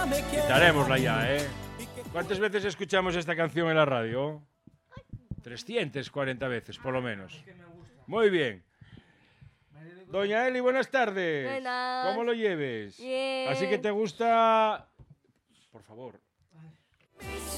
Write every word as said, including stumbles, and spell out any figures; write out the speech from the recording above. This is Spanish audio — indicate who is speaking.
Speaker 1: Quitaremosla ya, ¿eh? ¿Cuántas veces escuchamos esta canción en la radio? trescientas cuarenta veces, por lo menos. Muy bien. Doña Eli, buenas tardes.
Speaker 2: Buenas.
Speaker 1: ¿Cómo lo lleves?
Speaker 2: Bien.
Speaker 1: Así que te gusta... Por favor.